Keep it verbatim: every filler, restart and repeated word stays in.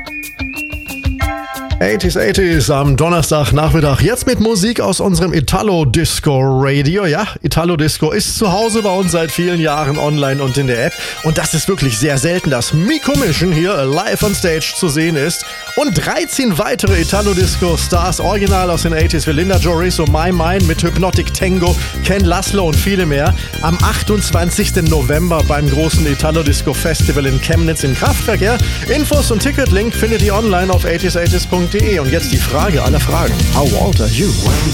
achtziger, achtziger am Donnerstagnachmittag. Jetzt mit Musik aus unserem Italo-Disco-Radio. Ja, Italo-Disco ist zu Hause bei uns seit vielen Jahren online und in der App. Und das ist wirklich sehr selten, dass Miko Mission hier live on stage zu sehen ist. Und dreizehn weitere Italo-Disco-Stars, original aus den achtziger, wie Linda Joe Riso, My Mind mit Hypnotic Tango, Ken Laszlo und viele mehr. Am achtundzwanzigsten November beim großen Italo-Disco-Festival in Chemnitz im Kraftwerk. Ja? Infos und Ticketlink findet ihr online auf achtziger, achtziger punkt de. Und jetzt die Frage aller Fragen. How old are you?